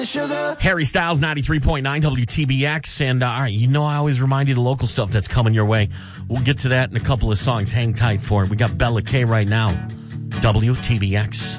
sugar. Harry Styles, 93.9 WTBX. And all right, you know I always remind you the local stuff that's coming your way. We'll get to that in a couple of songs. Hang tight for it. We got Bella K right now. WTBX.